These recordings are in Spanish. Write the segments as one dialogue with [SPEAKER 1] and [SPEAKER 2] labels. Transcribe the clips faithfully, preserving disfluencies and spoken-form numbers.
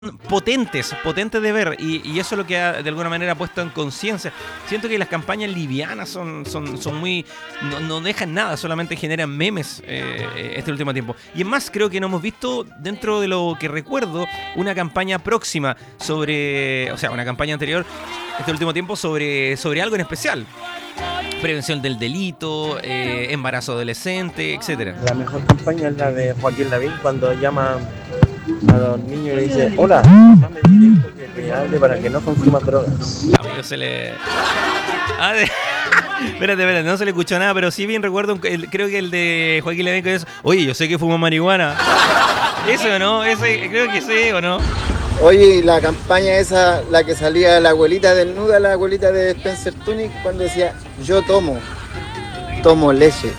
[SPEAKER 1] potentes, potentes de ver, y, y eso es lo que ha de alguna manera puesto en conciencia. Siento que las campañas livianas son, son, son muy... No, no dejan nada, solamente generan memes eh, este último tiempo. Y es más, creo que no hemos visto, dentro de lo que recuerdo, una campaña próxima sobre... O sea, una campaña anterior, este último tiempo, sobre, sobre algo en especial. Prevención del delito, eh, embarazo adolescente, etcétera.
[SPEAKER 2] La mejor campaña es la de Joaquín Lavín cuando llama a los niños y le dice: hola, mamá me dijo que te hable para que no consumas drogas.
[SPEAKER 1] Amigo, se le... Ah, de... espérate, espérate, no se le escuchó nada, pero sí bien recuerdo, el, creo que el de Joaquín Lavín que es: oye, yo sé que fumo marihuana. ¿Eso o no? Ese, creo que sí, ¿o no?
[SPEAKER 3] Oye, y la campaña esa, la que salía la abuelita desnuda, la abuelita de Spencer Tunick, cuando decía: yo tomo, tomo leche.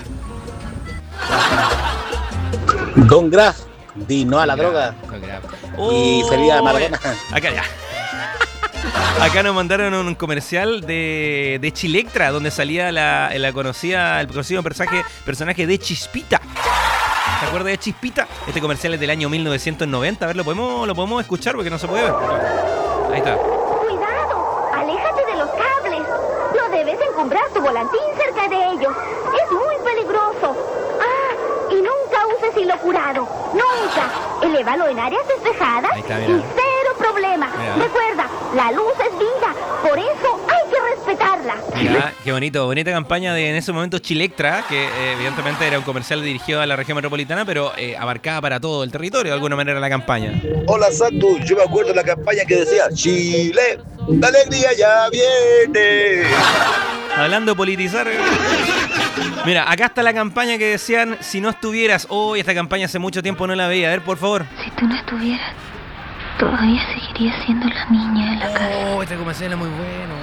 [SPEAKER 4] Don Graf, di no a la droga.
[SPEAKER 1] Oh,
[SPEAKER 4] y salía Maradona.
[SPEAKER 1] Acá ya. Acá nos mandaron un comercial de, de Chilectra, donde salía la, la conocida, el conocido personaje, personaje de Chispita. ¿Te acuerdas de Chispita? Este comercial es del año mil novecientos noventa. A ver, lo podemos, lo podemos escuchar porque no se puede ver. Ahí está.
[SPEAKER 5] Cuidado, aléjate de los cables. No debes encumbrar tu volantín cerca de ellos. Es muy peligroso. Ah, y nunca uses hilo curado. Nunca. Elévalo en áreas despejadas.
[SPEAKER 1] Ahí está, mira.
[SPEAKER 5] Y cero problema.
[SPEAKER 1] Mira.
[SPEAKER 5] Recuerda, la luz es vida. Por eso hay que respetarla.
[SPEAKER 1] Mira, qué bonito, bonita campaña de en ese momento Chilectra, que eh, evidentemente era un comercial dirigido a la región metropolitana, pero eh, abarcaba para todo el territorio de alguna manera la campaña.
[SPEAKER 6] Hola Santo, yo me acuerdo de la campaña que decía: Chile, la alegría ya viene.
[SPEAKER 1] Hablando de politizar. Mira, acá está la campaña que decían: si no estuvieras. Oh, esta campaña hace mucho tiempo no la veía. A ver, por favor.
[SPEAKER 7] Si tú no estuvieras, todavía seguiría siendo la niña de la casa.
[SPEAKER 1] Oh, este comercial es muy bueno.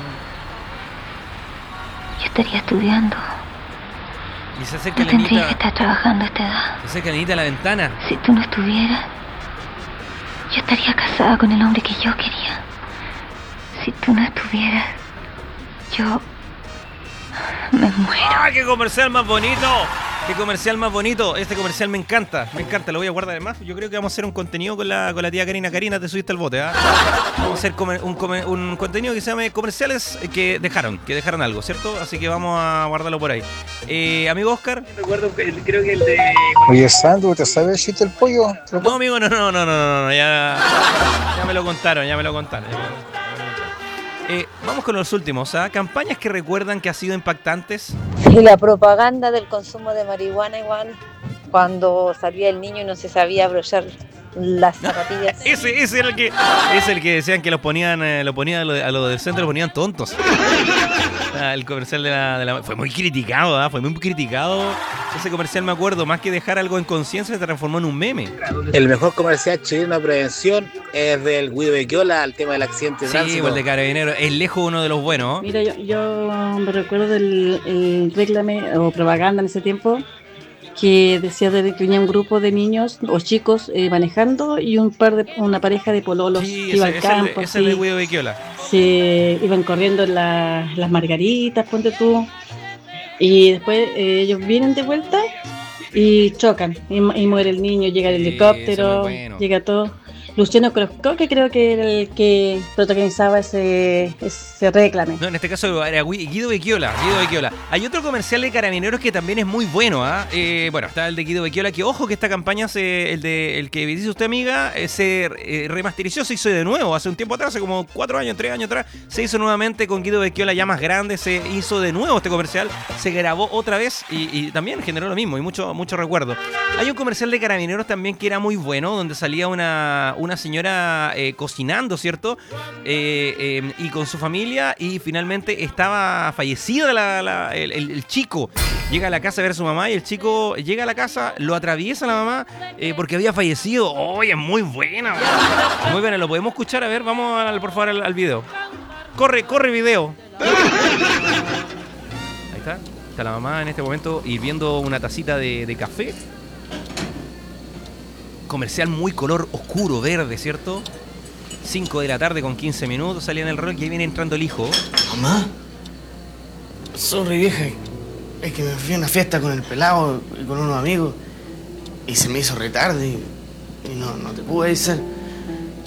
[SPEAKER 7] Yo estaría estudiando.
[SPEAKER 1] Y se acerca
[SPEAKER 7] No
[SPEAKER 1] la
[SPEAKER 7] tendría que
[SPEAKER 1] niñita.
[SPEAKER 7] estar trabajando a esta edad.
[SPEAKER 1] Se acerca la niñita a la ventana.
[SPEAKER 7] Si tú no estuvieras, yo estaría casada con el hombre que yo quería. Si tú no estuvieras, yo me muero.
[SPEAKER 1] ¡Ah, qué comercial más bonito! ¡Qué comercial más bonito! Este comercial me encanta, me encanta, lo voy a guardar además. Yo creo que vamos a hacer un contenido con la, con la tía Karina. Karina, te subiste al bote, ¿ah? Vamos a hacer comer, un, comer, un contenido que se llame comerciales que dejaron, que dejaron algo, ¿cierto? Así que vamos a guardarlo por ahí. Eh, amigo Oscar.
[SPEAKER 2] Recuerdo, que- creo que el de...
[SPEAKER 4] Oye, Sandro, ¿te sabes el chiste del pollo?
[SPEAKER 1] No, amigo, no, no, no, no, no, no, ya, ya me lo contaron, ya me lo contaron. Ya me lo contaron. Eh, vamos con los últimos, ¿ah? Campañas que recuerdan que han sido impactantes.
[SPEAKER 8] Y la propaganda del consumo de marihuana igual, cuando salía el niño y no se sabía abrochar las zapatillas.
[SPEAKER 1] Ese, ese era el que, es el que decían que los ponían, eh, lo ponían a lo, a lo del centro, lo ponían tontos. Ah, el comercial de la, de la- fue muy criticado, ¿ah? Fue muy criticado. Ese comercial, me acuerdo, más que dejar algo en conciencia, se transformó en un meme.
[SPEAKER 4] El mejor comercial chileno de prevención es del Guido Becchiola, al tema del accidente de
[SPEAKER 1] Sí,
[SPEAKER 4] tránsito.
[SPEAKER 1] el de Carabineros. Es lejos uno de los buenos.
[SPEAKER 9] Mira, yo, yo me recuerdo del el réclame o propaganda en ese tiempo que decía de que venía un grupo de niños o chicos eh, manejando y un par de una pareja de pololos
[SPEAKER 1] Sí,
[SPEAKER 9] que iba
[SPEAKER 1] ese,
[SPEAKER 9] al
[SPEAKER 1] ese,
[SPEAKER 9] campo,
[SPEAKER 1] ese es de
[SPEAKER 9] así,
[SPEAKER 1] Guido Becchiola.
[SPEAKER 9] se iban corriendo en la- las margaritas, ponte tú, y después eh, ellos vienen de vuelta y chocan y, mu- y muere el niño, llega el
[SPEAKER 1] Sí,
[SPEAKER 9] helicóptero,
[SPEAKER 1] eso es muy bueno.
[SPEAKER 9] llega todo. Luciano Crosco, que creo que era el que protagonizaba ese, ese réclame.
[SPEAKER 1] No, en este caso era Gui- Guido Becchiola, Guido Becchiola. Hay otro comercial de Carabineros que también es muy bueno, ¿ah? Eh, bueno, está el de Guido Becchiola, que ojo que esta campaña, se, el de el que dice usted, amiga, eh, se eh, remasterizó, se hizo de nuevo, hace un tiempo atrás, hace como cuatro años, tres años atrás, se hizo nuevamente con Guido Becchiola ya más grande, se hizo de nuevo este comercial, se grabó otra vez y, y también generó lo mismo y mucho, mucho recuerdo. Hay un comercial de Carabineros también que era muy bueno, donde salía una, una señora eh, cocinando, ¿cierto? Eh, eh, y con su familia, y finalmente estaba fallecido la- la- el, el- el chico. Llega a la casa a ver a su mamá y el chico llega a la casa, lo atraviesa la mamá eh, porque había fallecido. ¡Oye, es muy buena! Man. Muy buena, lo podemos escuchar. A ver, vamos al, por favor al, al video. Corre, corre video. Ahí está. Está la mamá en este momento hirviendo una tacita de, de café. Comercial muy color oscuro, verde, ¿cierto? cinco de la tarde con quince minutos, salía en el reloj y ahí viene entrando el hijo.
[SPEAKER 10] Mamá, sorry vieja, es que me fui a una fiesta con el pelado y con unos amigos y se me hizo retarde y, y no, no te pude avisar.